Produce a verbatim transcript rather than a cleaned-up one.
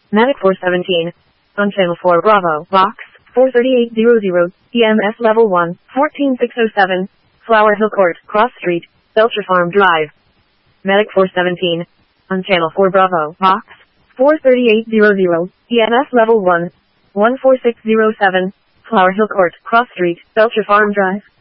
Medic four seventeen. On channel four Bravo, box four thirty-eight hundred, E M S level one, fourteen six oh seven, Flower Hill Court, Cross Street, Belcher Farm Drive. Medic four seventeen. On channel four Bravo, box four thirty-eight hundred, E M S level one, one four six oh seven, Flower Hill Court, Cross Street, Belcher Farm Drive.